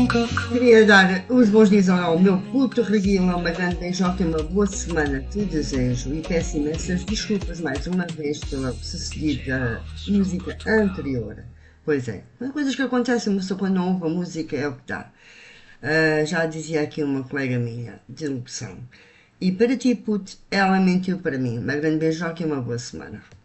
Queria dar os bons dias ao meu puto Reguila, uma grande beijoca e uma boa semana te desejo e peço imensas desculpas mais uma vez pela sucedida música anterior. Pois é, mas coisas que acontecem, mas só quando não ouve a música é o que dá. Já dizia aqui uma colega minha, desilusão. E para ti, puto, ela mentiu para mim. Uma grande beijoca e uma boa semana.